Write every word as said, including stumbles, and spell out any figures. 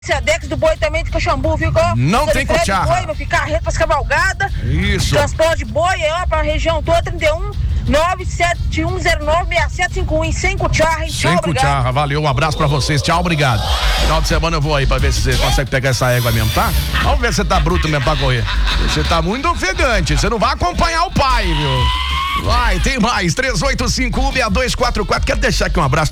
Sedex do Boi também de Caxambu, viu? Não tem Cucharra. Boi, meu filho, carreta pras cavalgadas. Isso. Transporte de boi, ó, pra região toda, trinta e um, nove sete um zero nove, seis sete cinco um, sem Cucharra, hein? Sem Cucharra, valeu, um abraço pra vocês, tchau, obrigado. Final de semana eu vou aí pra ver se você consegue pegar essa égua mesmo, tá? Vamos ver se você tá bruto mesmo pra correr. Você tá muito ofegante, você não vai acompanhar o pai, viu? Vai, tem mais, três oito cinco um, seis dois quatro quatro, quero deixar aqui um abraço